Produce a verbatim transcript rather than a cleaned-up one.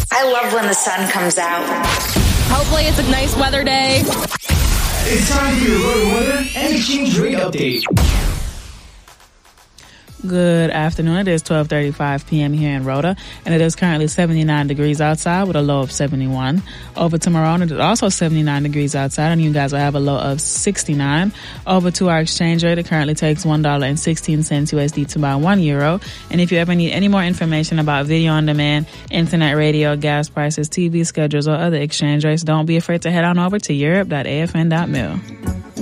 I love when the sun comes out. Hopefully it's a nice weather day. It's time for your road weather and exchange rate update. Good afternoon. It is twelve thirty-five p.m. here in Rhoda, and it is currently seventy-nine degrees outside with a low of seventy-one. Over to Marone, it is also seventy-nine degrees outside, and you guys will have a low of sixty-nine. Over to our exchange rate, it currently takes one dollar and sixteen cents U S D to buy one euro. And if you ever need any more information about video on demand, internet, radio, gas prices, T V schedules, or other exchange rates, don't be afraid to head on over to europe dot a f n dot mil.